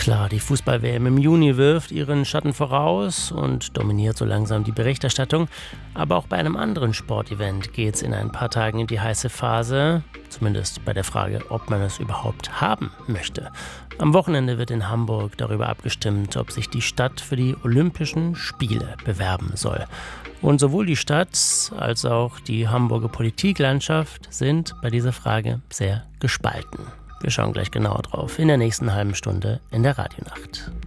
Klar, die Fußball-WM im Juni wirft ihren Schatten voraus und dominiert so langsam die Berichterstattung. Aber auch bei einem anderen Sportevent geht es in ein paar Tagen in die heiße Phase, zumindest bei der Frage, ob man es überhaupt haben möchte. Am Wochenende wird in Hamburg darüber abgestimmt, ob sich die Stadt für die Olympischen Spiele bewerben soll. Und sowohl die Stadt als auch die Hamburger Politiklandschaft sind bei dieser Frage sehr gespalten. Wir schauen gleich genauer drauf in der nächsten halben Stunde in der Radionacht.